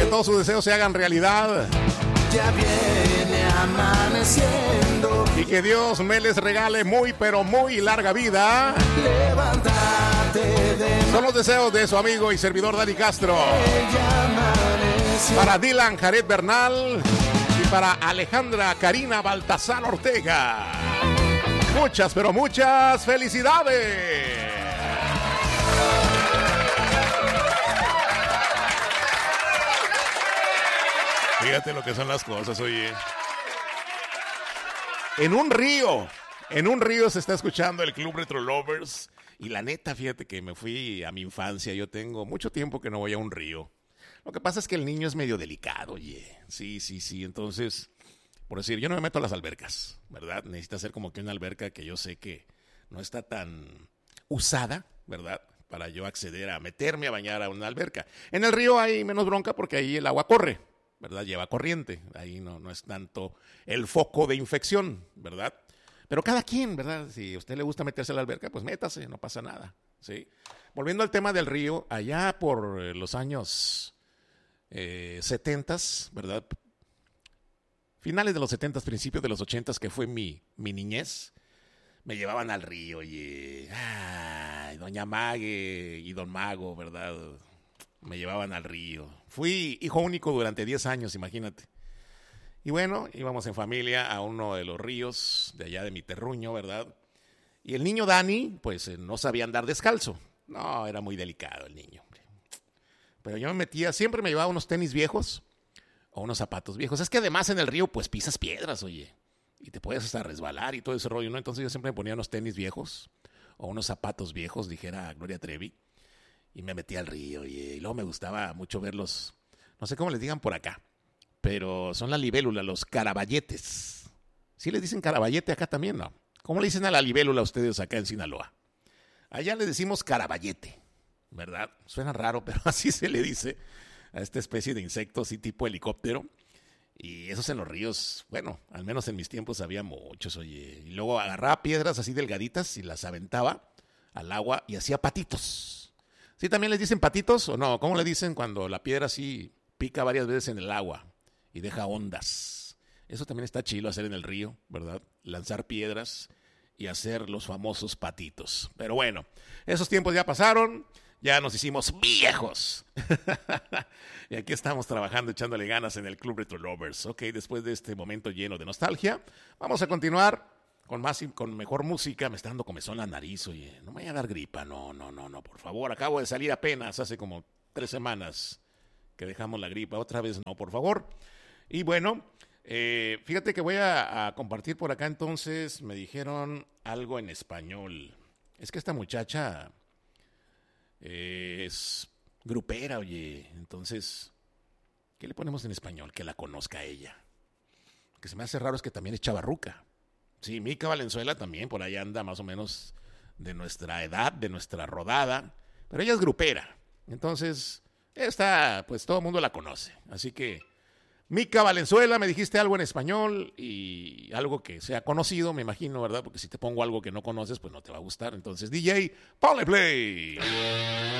todos sus deseos se hagan realidad. Ya viene amaneciendo. Y que Dios me les regale muy, pero muy larga vida. Levántate de Son los deseos de su amigo y servidor Dani Castro. ya amaneció. Para Dylan Jared Bernal y para Alejandra Karina Baltasar Ortega. Muchas, pero muchas felicidades. Fíjate lo que son las cosas, oye. En un río se está escuchando el Club Retro Lovers. Y la neta, fíjate que me fui a mi infancia. Yo tengo mucho tiempo que no voy a un río. Lo que pasa es que el niño es medio delicado, oye. Sí. Entonces, por decir, yo no me meto a las albercas, ¿verdad? Necesita ser como que una alberca que yo sé que no está tan usada, ¿verdad? Para yo acceder a meterme a bañar a una alberca. En el río hay menos bronca porque ahí el agua corre, ¿verdad? Lleva corriente. Ahí no es tanto el foco de infección, ¿verdad? Pero cada quien, ¿verdad? Si a usted le gusta meterse a la alberca, pues métase, no pasa nada, ¿sí? Volviendo al tema del río, allá por los años 70s, ¿verdad? Finales de los 70s, principios de los 80s, que fue mi niñez, me llevaban al río, oye. Ay, doña Mague y don Mago, ¿verdad? Me llevaban al río. Fui hijo único durante 10 años, imagínate. Y bueno, íbamos en familia a uno de los ríos de allá de mi terruño, ¿verdad? Y el niño Dani, pues no sabía andar descalzo. No, era muy delicado el niño, hombre. Pero yo me metía, siempre me llevaba unos tenis viejos o unos zapatos viejos. Es que además en el río, pues pisas piedras, oye. Y te puedes hasta resbalar y todo ese rollo, ¿no? Entonces yo siempre me ponía unos tenis viejos o unos zapatos viejos, dijera Gloria Trevi. Y me metí al río, y luego me gustaba mucho verlos, no sé cómo les digan por acá, pero son la libélula, los caraballetes. ¿Sí les dicen caraballete acá también, no? ¿Cómo le dicen a la libélula ustedes acá en Sinaloa? Allá le decimos caraballete, ¿verdad? Suena raro, pero así se le dice a esta especie de insecto, así tipo helicóptero. Y esos en los ríos, bueno, al menos en mis tiempos había muchos, oye. Y luego agarraba piedras así delgaditas y las aventaba al agua y hacía patitos. ¿Sí también les dicen patitos o no? ¿Cómo le dicen cuando la piedra así pica varias veces en el agua y deja ondas? Eso también está chido hacer en el río, ¿verdad? Lanzar piedras y hacer los famosos patitos. Pero bueno, esos tiempos ya pasaron, ya nos hicimos viejos. Y aquí estamos trabajando, echándole ganas en el Club Retro Lovers. Ok, después de este momento lleno de nostalgia, vamos a continuar con más y con mejor música. Me está dando comezón la nariz, oye. No me vaya a dar gripa, no, por favor. Acabo de salir apenas hace como 3 semanas que dejamos la gripa. Otra vez no, por favor. Y bueno, fíjate que voy a compartir por acá entonces. Me dijeron algo en español. Es que esta muchacha es grupera, oye. Entonces, ¿qué le ponemos en español? Que la conozca ella. Lo que se me hace raro es que también es chavarruca. Sí, Mica Valenzuela también, por ahí anda más o menos de nuestra edad, de nuestra rodada, pero ella es grupera, entonces esta, pues todo el mundo la conoce, así que Mica Valenzuela, me dijiste algo en español y algo que sea conocido, me imagino, ¿verdad? Porque si te pongo algo que no conoces, pues no te va a gustar, entonces DJ, ponle play.